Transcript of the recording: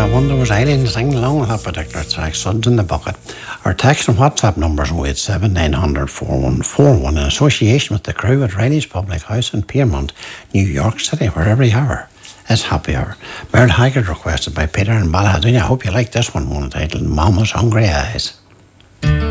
wonder was Eileen singing along with that particular track, Suds in the Bucket. Our text and WhatsApp numbers 087 900 4141 in association with the crew at Riley's Public House in Piermont, New York City, where every hour is happy hour. Mary Haggard requested by Peter and Ballahaduna. I hope you like this one entitled Mama's Hungry Eyes.